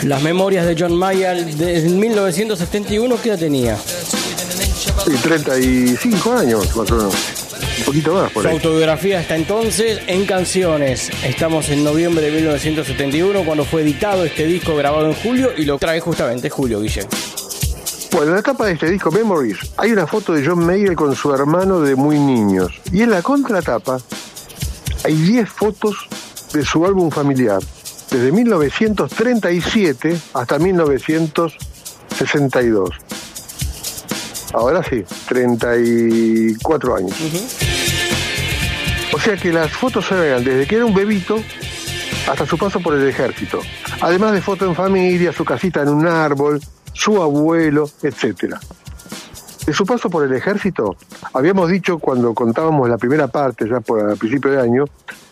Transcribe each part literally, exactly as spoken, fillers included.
Las memorias de John Mayall de mil novecientos setenta y uno, ¿qué edad tenía? Sí, treinta y cinco años, más o menos. Un poquito más por Su ahí. autobiografía está entonces en Canciones. Estamos en noviembre de mil novecientos setenta y uno, cuando fue editado este disco grabado en julio, y lo trae justamente Julio Guillén. Bueno, en la tapa de este disco, Memories, hay una foto de John Mayall con su hermano de muy niños. Y en la contratapa hay diez fotos de su álbum familiar, desde mil novecientos treinta y siete hasta mil novecientos sesenta y dos. Ahora sí, treinta y cuatro años. Uh-huh. O sea que las fotos se vean desde que era un bebito hasta su paso por el ejército. Además de fotos en familia, su casita en un árbol, su abuelo, etcétera. De su paso por el ejército, habíamos dicho cuando contábamos la primera parte, ya por a principio de año,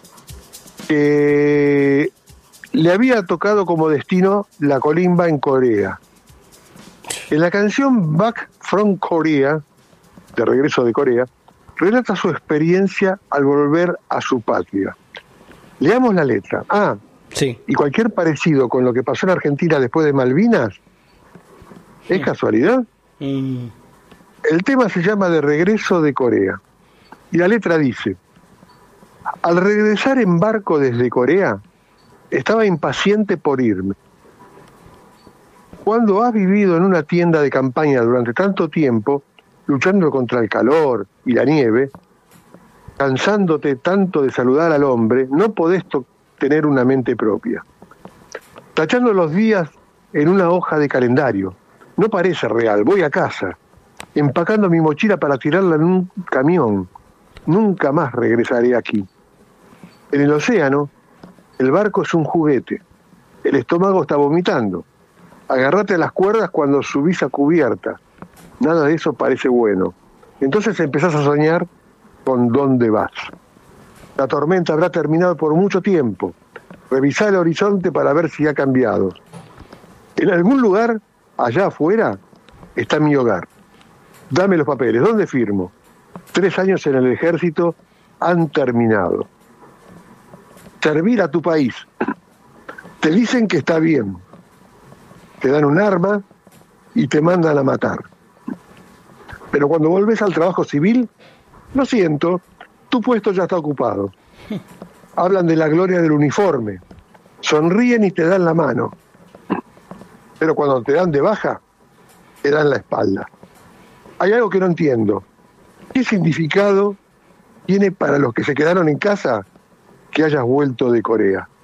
que le había tocado como destino la colimba en Corea. En la canción Back from Korea, de regreso de Corea, relata su experiencia al volver a su patria. Leamos la letra. Ah, sí. Y cualquier parecido con lo que pasó en Argentina después de Malvinas, ¿es mm. casualidad? Mm. El tema se llama De regreso de Corea. Y la letra dice: al regresar en barco desde Corea, estaba impaciente por irme. Cuando has vivido en una tienda de campaña durante tanto tiempo, luchando contra el calor y la nieve, cansándote tanto de saludar al hombre, no podés to- tener una mente propia. Tachando los días en una hoja de calendario, no parece real, voy a casa, empacando mi mochila para tirarla en un camión. Nunca más regresaré aquí. En el océano, el barco es un juguete. El estómago está vomitando. Agarrate a las cuerdas cuando subís a cubierta. Nada de eso parece bueno. Entonces empezás a soñar con dónde vas. La tormenta habrá terminado por mucho tiempo. Revisá el horizonte para ver si ha cambiado. En algún lugar, allá afuera, está mi hogar. Dame los papeles. ¿Dónde firmo? Tres años en el ejército han terminado. Servir a tu país. Te dicen que está bien. Te dan un arma y te mandan a matar. Pero cuando volvés al trabajo civil, lo siento, tu puesto ya está ocupado. Hablan de la gloria del uniforme, sonríen y te dan la mano. Pero cuando te dan de baja, te dan la espalda. Hay algo que no entiendo. ¿Qué significado tiene para los que se quedaron en casa que hayas vuelto de Corea?